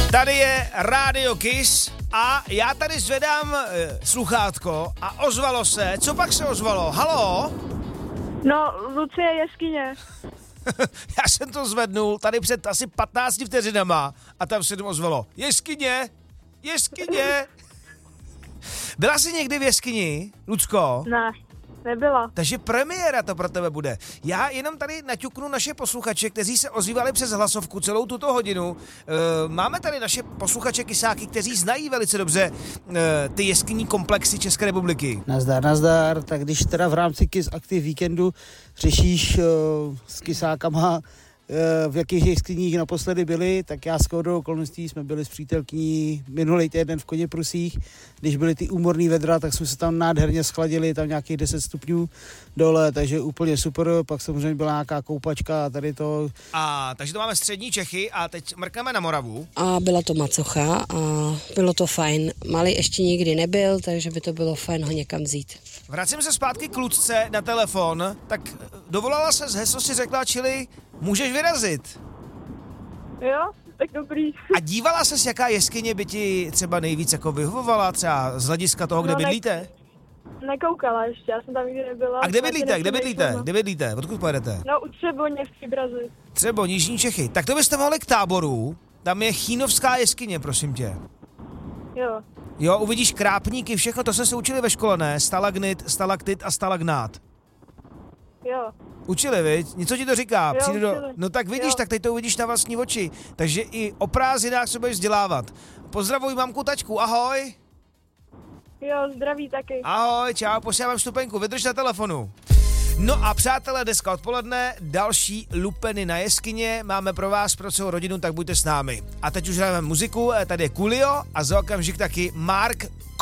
Tady je Radio Kiss a já tady zvedám sluchátko a ozvalo se. Co pak se ozvalo? Haló? No, Lucie Jeskyně. Já jsem to zvednul tady před asi 15 vteřinama a tam se tomu ozvalo. Jeskyně! Jeskyně! Byla jsi někdy v jeskyni, Lucko? Ne, nebyla. Takže premiéra to pro tebe bude. Já jenom tady naťuknu naše posluchače, kteří se ozývali přes hlasovku celou tuto hodinu. Máme tady naše posluchače Kisáky, kteří znají velice dobře ty jeskyní komplexy České republiky. Nazdar. Tak když teda v rámci Kiss Active víkendu řešíš s Kisákama, v jakých jeskyních naposledy byli, tak já s shodou okolností jsme byli s přítelkyní minulý týden v Koněprusích. Když byly ty úmorný vedra, tak jsme se tam nádherně schladili, tam nějakých 10 stupňů dole, takže úplně super. Pak samozřejmě byla nějaká koupačka a tady to. Takže to máme střední Čechy a teď mrkneme na Moravu. A byla to macocha a bylo to fajn. Malý ještě nikdy nebyl, takže by to bylo fajn ho někam vzít. Vracím se zpátky k Lucce na telefon, tak dovolala se z heslo si řekla, čili můžeš vyrazit. Jo, tak dobrý. A dívala ses, jaká jeskyně by ti třeba nejvíc jako vyhovovala, třeba z hlediska toho, kde bydlíte? Nekoukala ještě, já jsem tam nikdy nebyla. A kde bydlíte? Odkud pojedete? No, u Třeboně v Příbrazi. Třeboň, Jižní Čechy. Tak to byste mohli k Táboru, tam je Chýnovská jeskyně, prosím tě. Jo. Jo, uvidíš krápníky, všechno, to jsme se učili ve škole, ne? Stalagnit, stalaktit a stalagnát. Jo. Učili, viď? Něco ti to říká. Jo, Přijdu učili. No tak vidíš, Jo. tak teď to uvidíš na vlastní oči. Takže i o prázdninách se budeš vzdělávat. Pozdravuj mamku, tačku, ahoj. Jo, zdraví taky. Ahoj, čau, posílám vstupenku, vydrž na telefonu. No a přátelé, dneska odpoledne další lupeny na jeskyně máme pro vás, pro celou rodinu, tak buďte s námi. A teď už hrajeme muziku, tady je Coolio a za okamžik taky Mark